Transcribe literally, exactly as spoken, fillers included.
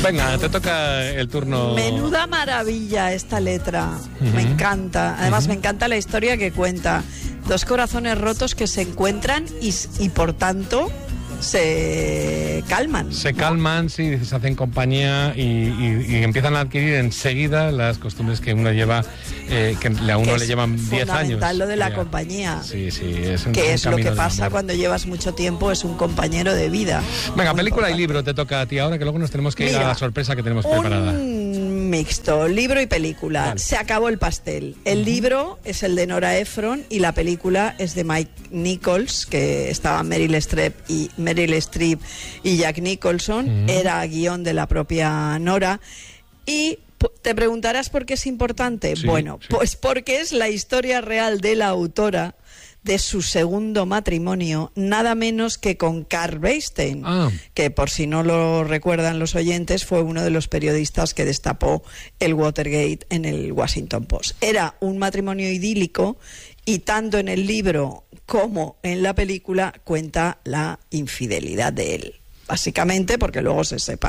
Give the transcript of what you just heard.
Venga, te toca el turno. Menuda maravilla esta letra. Uh-huh. Me encanta. Además, uh-huh. me encanta la historia que cuenta. Dos corazones rotos que se encuentran y, y por tanto se calman. Se ¿no? calman, sí, se hacen compañía y, y, y empiezan a adquirir enseguida las costumbres que uno lleva, eh, que a uno que le llevan diez años. Fundamental lo de la ya. compañía. Sí, sí, es un, que un es lo que camino pasa del amor. cuando llevas mucho tiempo, es un compañero de vida. Venga, Muy película importante. y libro te toca a ti ahora, que luego nos tenemos que ir Mira, a la sorpresa que tenemos un preparada. mixto, libro y película. Vale. Se acabó el pastel. El Uh-huh. libro es el de Nora Ephron y la película es de Mike Nichols, que estaba Meryl Streep y Meryl Streep y Jack Nicholson. Uh-huh. Era guión de la propia Nora. Y te preguntarás por qué es importante. Sí, bueno, sí. pues porque es la historia real de la autora de su segundo matrimonio, nada menos que con Carl Bernstein, Ah. que por si no lo recuerdan los oyentes, fue uno de los periodistas que destapó el Watergate en el Washington Post. Era un matrimonio idílico y tanto en el libro como en la película cuenta la infidelidad de él, básicamente porque luego se separa.